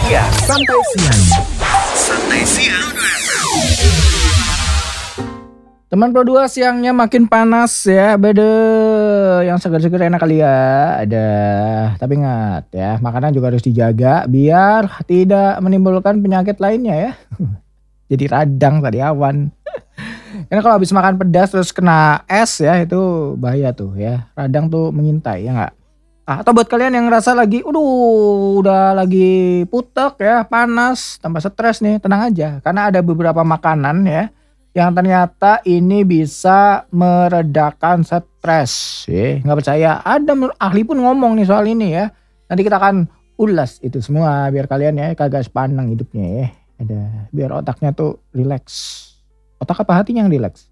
siang. Santai siang. Santai siang. Teman Pro 2 siangnya makin panas ya. Bede yang segar-segar enak kali ya. Ada. Tapi ingat ya, makanan juga harus dijaga biar tidak menimbulkan penyakit lainnya ya. Jadi radang tadi awan. Karena kalau habis makan pedas terus kena es ya, itu bahaya tuh ya. Radang tuh mengintai ya enggak? Atau buat kalian yang ngerasa lagi udah lagi putek ya, panas, tambah stres nih, tenang aja. Karena ada beberapa makanan ya yang ternyata ini bisa meredakan stres. Nggak percaya? Ada ahli pun ngomong nih soal ini ya. Nanti kita akan ulas itu semua biar kalian ya kagak sepaneng hidupnya ya. Ada biar otaknya tuh rileks. Otak apa hatinya yang rileks?